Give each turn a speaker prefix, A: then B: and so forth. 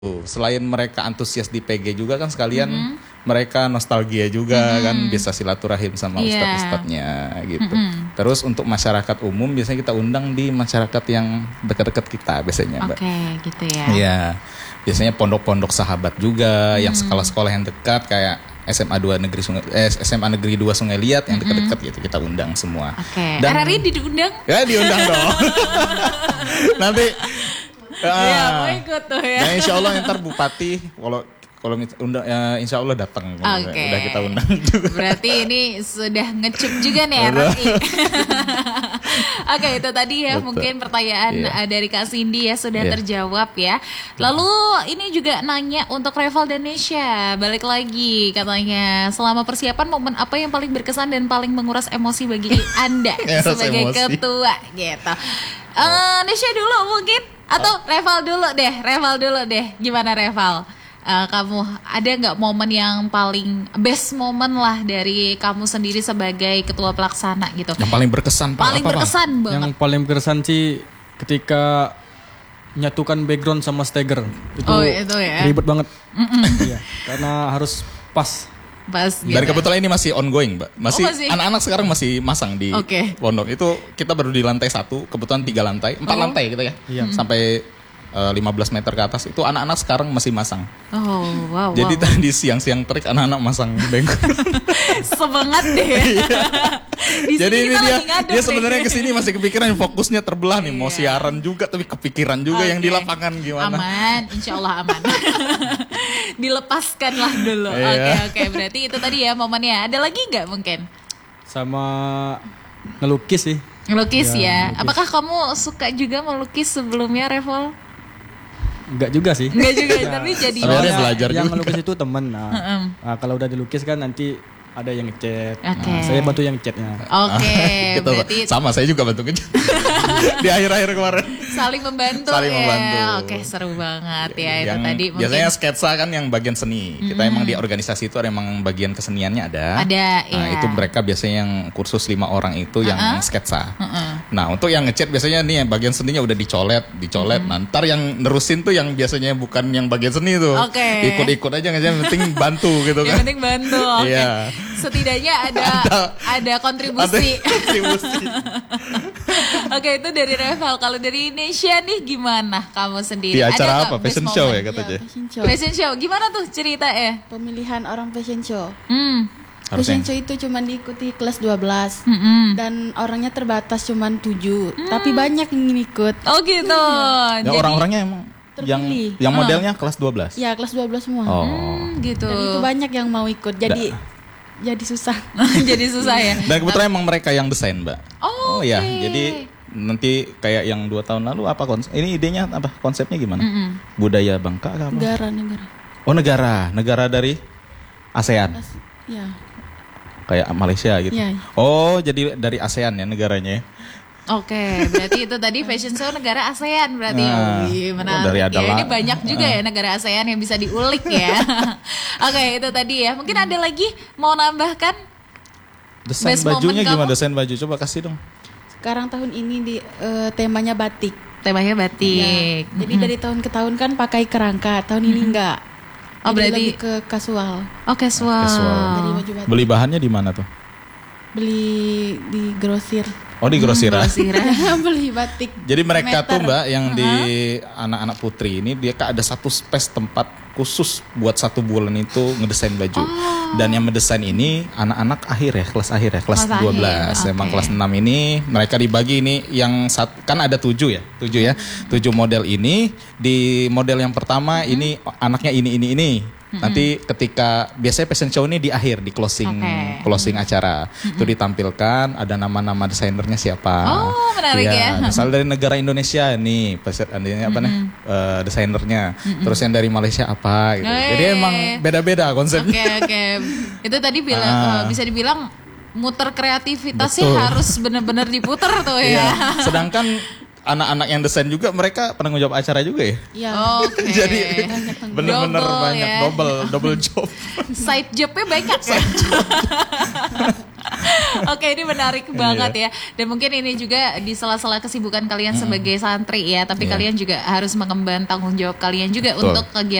A: Selain mereka antusias di PG juga kan sekalian mereka nostalgia juga kan bisa silaturahim sama ustadz-ustadznya gitu. Terus untuk masyarakat umum biasanya kita undang di masyarakat yang dekat-dekat kita biasanya, Mbak.
B: Oke, gitu ya.
A: Iya. Biasanya pondok-pondok sahabat juga yang sekolah-sekolah yang dekat kayak SMA Negeri 2 Sungai Liat yang dekat-dekat gitu kita undang semua.
B: Oke.
A: Dan
B: RRI diundang?
A: ya diundang dong. Nanti
B: Iya, mau ikut tuh ya.
A: nah, insya Allah ntar Bupati kalau undang insya Allah datang.
B: Oke.
A: Udah kita undang juga.
B: Berarti ini sudah ngecup juga nih RRI. Oke, itu tadi ya. Betul. Mungkin pertanyaan dari Kak Cindy ya sudah terjawab ya. Lalu ini juga nanya untuk Reval dan Nesya. Balik lagi katanya, selama persiapan momen apa yang paling berkesan dan paling menguras emosi bagi Anda sebagai ketua gitu. Nesya dulu mungkin atau Reval dulu deh. Gimana Reval? Kamu ada nggak momen yang paling best moment lah dari kamu sendiri sebagai ketua pelaksana gitu?
A: Yang paling berkesan
B: paling berkesan banget.
C: Yang paling berkesan sih ketika menyatukan background sama stagger itu
B: ya.
C: ribet banget. Iya, karena harus pas.
B: Gitu.
A: Dan kebetulan ini masih ongoing, Mbak. Masih anak-anak sekarang masih masang di pondok. Itu kita baru di lantai 1, kebetulan 3 lantai, 4 lantai gitu ya. Sampai 15 meter ke atas itu anak-anak sekarang masih masang.
B: Oh, wow.
A: Jadi tadi siang-siang terik anak-anak masang background.
B: Semangat deh.
A: Jadi ini dia sebenarnya kesini masih kepikiran fokusnya terbelah nih, mau siaran juga tapi kepikiran juga yang di lapangan gimana.
B: Aman, insya Allah aman. Dilepaskanlah dulu. Oke, berarti itu tadi ya momennya. Ada lagi nggak mungkin?
C: Sama ngelukis sih.
B: Ngelukis ya. Ngelukis. Apakah kamu suka juga melukis sebelumnya, Reval?
C: Enggak juga sih.
B: Enggak juga, tapi jadi
A: belajar
C: yang
A: juga.
C: ngelukis itu temen. Nah, kalau udah dilukis kan nanti ada yang ngecat.
B: Okay.
C: Nah, saya bantu yang ngecatnya.
B: Oke,
A: gitu. Berarti sama saya juga bantu ngecat. Di akhir-akhir kemarin.
B: Saling membantu. Oke, seru banget ya
A: yang
B: itu tadi.
A: Biasanya sketsa kan yang bagian seni. Kita emang di organisasi itu ada emang bagian keseniannya ada.
B: Nah,
A: itu mereka biasanya yang kursus 5 orang itu yang sketsa. Nah, untuk yang ngecat biasanya nih bagian seninya udah dicolet. Nah, ntar yang nerusin tuh yang biasanya bukan yang bagian seni tuh. Ikut-ikut aja ngecat, yang penting bantu gitu kan.
B: Yang penting bantu.
A: Iya.
B: Setidaknya ada kontribusi. Oke, itu dari Reval. Kalau dari Nesya nih gimana kamu sendiri?
A: Di acara
B: ada
A: apa? Fashion show ya katanya.
B: Fashion show. Gimana tuh ceritanya?
D: Pemilihan orang fashion show.
A: Harusnya.
D: Fashion show itu cuma diikuti kelas 12 dan orangnya terbatas cuma 7, tapi banyak yang ikut.
B: Oh gitu.
A: Ya, orang-orangnya emang
D: terpilih.
A: yang modelnya kelas 12.
D: Ya, kelas 12 semua.
B: Gitu.
D: Dan itu banyak yang mau ikut. Jadi susah.
B: Jadi susah ya.
A: Dan kebetulan emang mereka yang desain, Mbak.
B: Oh
A: ya. Jadi nanti kayak yang 2 tahun lalu apa ini idenya apa, konsepnya gimana? Budaya Bangka apa?
D: Negara.
A: Oh, negara dari ASEAN.
D: Ya.
A: Kayak Malaysia gitu.
D: Ya.
A: Oh, jadi dari ASEAN ya negaranya.
B: Oke, berarti itu tadi fashion show negara ASEAN berarti. Menarik.
A: Dari
B: Ini banyak juga ya negara ASEAN yang bisa diulik ya. Oke, itu tadi ya. Mungkin ada lagi mau nambahkan?
A: Desain bajunya gimana? Desain baju coba kasih dong.
D: Sekarang tahun ini temanya batik.
B: Temanya batik.
D: Ya. Jadi dari tahun ke tahun kan pakai kerangka, tahun ini enggak.
B: Oh, berarti
D: lebih ke casual.
B: Oh, casual.
D: Dari baju batik.
A: Beli bahannya di mana tuh?
D: Beli di grosir.
A: Oh, di grosiran.
D: Beli batik.
A: Jadi mereka
D: meter.
A: tuh, Mbak, yang di anak-anak putri ini dia ada satu space tempat khusus buat 1 bulan itu ngedesain baju. Dan yang mendesain ini anak-anak kelas akhir ya, kelas 12. Emang kelas 6 ini mereka dibagi ini yang kan ada 7 ya. 7 model ini. Di model yang pertama ini anaknya ini. Nanti ketika biasanya fashion show ini di akhir, di closing acara itu ditampilkan ada nama-nama desainernya siapa.
B: Oh, menarik ya.
A: Misal dari negara Indonesia nih desainernya. Terus yang dari Malaysia apa gitu. Jadi emang beda-beda konsepnya.
B: Oke. Itu tadi bisa dibilang muter kreativitasnya harus benar-benar diputer tuh ya.
A: Sedangkan anak-anak yang desain juga mereka penanggung jawab acara juga ya.
D: Iya.
B: Oke.
A: Jadi benar-benar banyak double job.
B: Side jobnya banyak ya. Oke, ini menarik banget ya. Dan mungkin ini juga di sela-sela kesibukan kalian sebagai santri ya, tapi kalian juga harus mengemban tanggung jawab kalian juga untuk kegiatan